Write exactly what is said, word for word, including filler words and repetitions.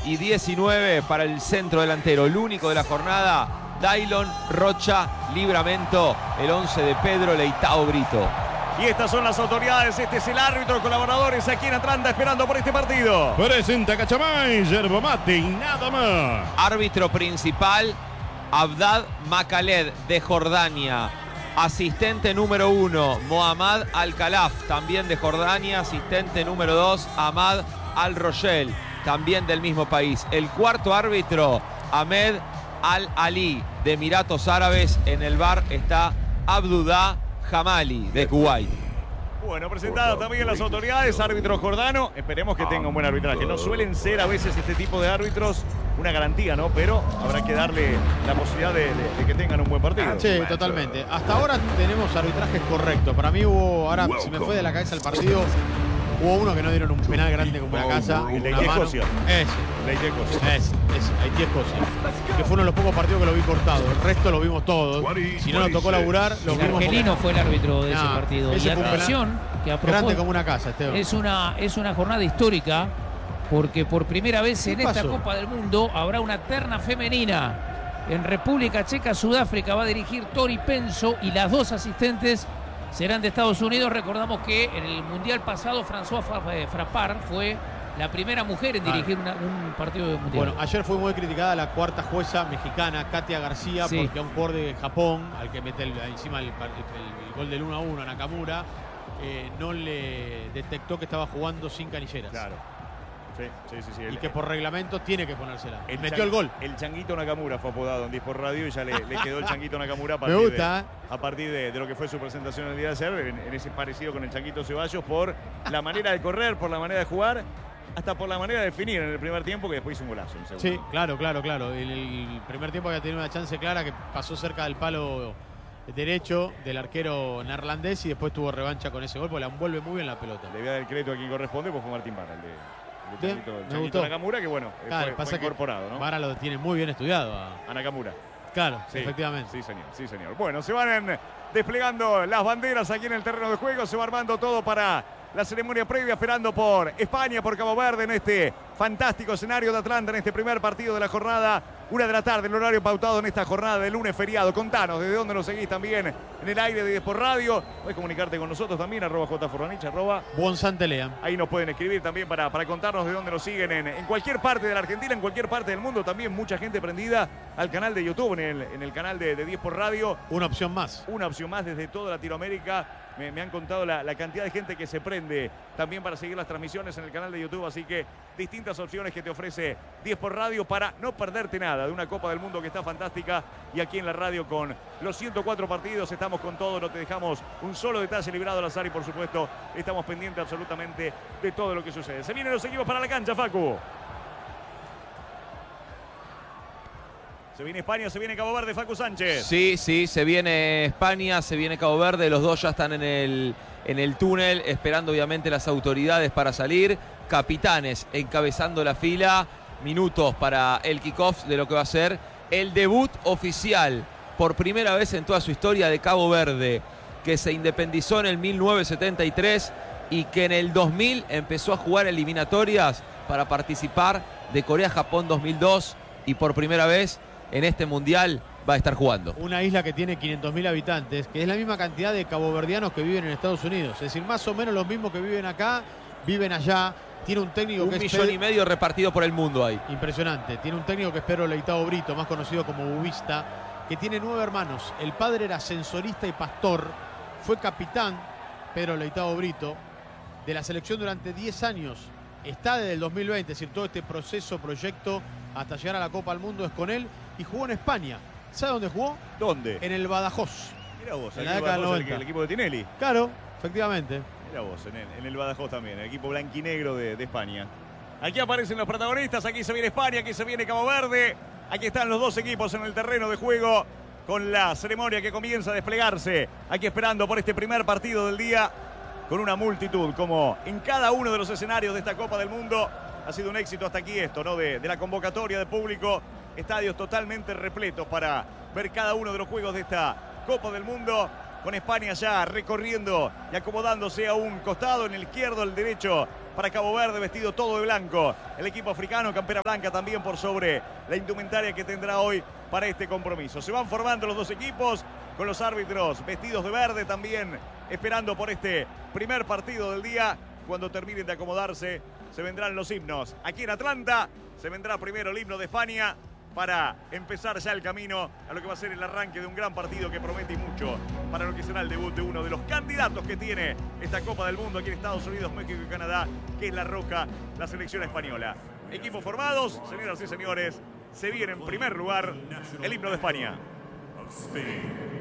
y diecinueve para el centro delantero, el único de la jornada, Daylon Rocha Livramento, el once de Pedro Leitao Brito. Y estas son las autoridades, este es el árbitro, colaboradores aquí en Atlanta esperando por este partido. Presenta Cachamay, yerba mate y nada más. Árbitro principal, Abdad Makaled de Jordania. Asistente número uno, Mohammad Al-Khalaf, también de Jordania. Asistente número dos, Ahmad Al-Roshel, también del mismo país. El cuarto árbitro, Ahmed Al-Ali, de Emiratos Árabes. En el bar está Abdullah Jamali, de Kuwait. Bueno, presentadas también las autoridades, árbitro jordano. Esperemos que tenga un buen arbitraje. No suelen ser a veces este tipo de árbitros una garantía, ¿no? Pero habrá que darle la posibilidad de, de, de que tengan un buen partido. Sí, totalmente. Hasta ahora tenemos arbitrajes correctos. Para mí hubo, ahora se me fue de la cabeza el partido, hubo uno que no dieron un penal grande como una casa. El de Haití Escocia. Ese. El de Haití Escocia. Ese, ese, Haití Escocia. Que fue uno de los pocos partidos que lo vi cortado. El resto lo vimos todos. Si no nos tocó laburar, lo el vimos. argelino fue el árbitro de nah, ese partido. Ese y atención, que a propósito, grande como una casa, Esteban. Es una, es una jornada histórica, porque por primera vez en esta Copa del Mundo habrá una terna femenina. En República Checa, Sudáfrica va a dirigir Tori Penso y las dos asistentes serán de Estados Unidos. Recordamos que en el Mundial pasado François Frappart fue la primera mujer en dirigir una, un partido de Mundial. Bueno, ayer fue muy criticada la cuarta jueza mexicana, Katia García, sí, porque a un jugador de Japón, al que mete el, encima el, el, el, el gol del uno a uno a Nakamura, eh, no le detectó que estaba jugando sin canilleras. Claro. Sí, sí, sí, sí. Y el, que por reglamento tiene que ponérsela. El Metió chan, el gol. El Changuito Nakamura fue apodado en Disport Radio y ya le, le quedó el Changuito Nakamura a partir, Me gusta, de, a partir de, de lo que fue su presentación el día de ayer, en, en ese parecido con el Changuito Ceballos, por la manera de correr, por la manera de jugar, hasta por la manera de definir en el primer tiempo, que después hizo un golazo. En sí, claro, claro, claro. El, el primer tiempo había tenido una chance clara que pasó cerca del palo derecho del arquero neerlandés y después tuvo revancha con ese gol, porque la envuelve muy bien la pelota. Le voy a dar el crédito a quien corresponde, pues fue Martín Vara, el de... Sí, Changuito, me Changuito gustó. Nakamura, que bueno, claro, fue, pasa fue incorporado, ¿no? Vara lo tiene muy bien estudiado a, a Nakamura. Claro, sí, efectivamente. Sí, señor, sí, señor. Bueno, se van en, desplegando las banderas aquí en el terreno de juego, se va armando todo para la ceremonia previa, esperando por España, por Cabo Verde en este fantástico escenario de Atlanta, en este primer partido de la jornada. Una de la tarde, el horario pautado en esta jornada de lunes feriado. Contanos desde dónde nos seguís también en el aire de Disport Radio. Puedes comunicarte con nosotros también, arroba jforranich, arroba Bonsantelea. Ahí nos pueden escribir también para, para contarnos de dónde nos siguen en, en cualquier parte de la Argentina, en cualquier parte del mundo. También mucha gente prendida al canal de YouTube, en el, en el canal de, de Disport Radio. Una opción más. Una opción más desde toda Latinoamérica. Me, me han contado la, la cantidad de gente que se prende también para seguir las transmisiones en el canal de YouTube. Así que distintas opciones que te ofrece Disport Radio para no perderte nada de una Copa del Mundo que está fantástica. Y aquí en la radio con los ciento cuatro partidos estamos con todo. No te dejamos un solo detalle librado al azar y por supuesto estamos pendientes absolutamente de todo lo que sucede. Se vienen los equipos para la cancha, Facu. Se viene España, se viene Cabo Verde, Facu Sánchez. Sí, sí, se viene España, se viene Cabo Verde. Los dos ya están en el, en el túnel, esperando obviamente las autoridades para salir. Capitanes encabezando la fila. Minutos para el kickoff de lo que va a ser el debut oficial por primera vez en toda su historia de Cabo Verde, que se independizó en el mil novecientos setenta y tres y que en el dos mil empezó a jugar eliminatorias para participar de Corea-Japón dos mil dos y por primera vez en este mundial va a estar jugando. Una isla que tiene quinientos mil habitantes, que es la misma cantidad de caboverdianos que viven en Estados Unidos. Es decir, más o menos los mismos que viven acá, viven allá. Tiene un técnico un que millón es Pedro... y medio repartido por el mundo ahí. Impresionante. Tiene un técnico que es Pedro Leitao Brito, más conocido como Bubista, que tiene nueve hermanos. El padre era ascensorista y pastor. Fue capitán, Pedro Leitao Brito, de la selección durante diez años. Está desde el dos mil veinte, es decir, todo este proceso, proyecto, hasta llegar a la Copa del Mundo es con él. Y jugó en España. ¿Sabe dónde jugó? ¿Dónde? En el Badajoz. Mira vos, en la década del noventa. El, el equipo de Tinelli. Claro, efectivamente. Mira vos, en el, en el Badajoz también, el equipo blanquinegro de, de España. Aquí aparecen los protagonistas, aquí se viene España, aquí se viene Cabo Verde. Aquí están los dos equipos en el terreno de juego con la ceremonia que comienza a desplegarse. Aquí esperando por este primer partido del día con una multitud, como en cada uno de los escenarios de esta Copa del Mundo. Ha sido un éxito hasta aquí esto, ¿no? De, de la convocatoria de público. Estadios totalmente repletos para ver cada uno de los juegos de esta Copa del Mundo. con España ya recorriendo y acomodándose a un costado, en el izquierdo, el derecho para Cabo Verde, vestido todo de blanco. El equipo africano, campera blanca también por sobre la indumentaria que tendrá hoy para este compromiso. Se van formando los dos equipos con los árbitros vestidos de verde también, esperando por este primer partido del día. Cuando terminen de acomodarse, se vendrán los himnos. Aquí en Atlanta se vendrá primero el himno de España para empezar ya el camino a lo que va a ser el arranque de un gran partido que promete mucho para lo que será el debut de uno de los candidatos que tiene esta Copa del Mundo aquí en Estados Unidos, México y Canadá, que es la Roja, la selección española. Equipos formados, señoras y señores, se viene en primer lugar el himno de España.